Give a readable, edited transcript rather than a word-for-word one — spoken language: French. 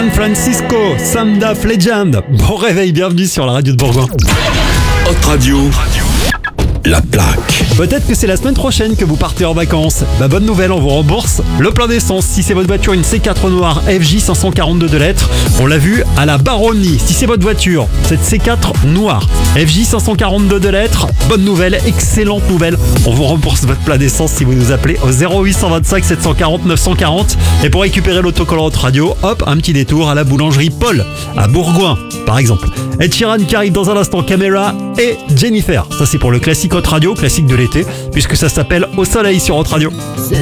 San Francisco, Sound of Legend. Bon réveil, bienvenue sur la radio de Bourgoin. Hot Radio, la plaque. Peut-être que c'est la semaine prochaine que vous partez en vacances. Bonne nouvelle, on vous rembourse le plein d'essence. Si c'est votre voiture, une C4 noire FJ 542 de lettres. On l'a vu à la Baronnie. Si c'est votre voiture, cette C4 noire FJ 542 de lettres. Bonne nouvelle, excellente nouvelle. On vous rembourse votre plein d'essence si vous nous appelez au 0825 740 940. Et pour récupérer l'autocollant Hot Radio, hop, un petit détour à la boulangerie Paul, à Bourgoin, par exemple. Ed Sheeran qui arrive dans un instant, Camera et Jennifer. Ça c'est pour le classique Hot Radio, classique de l'été, puisque ça s'appelle Au Soleil sur Hot Radio. Ce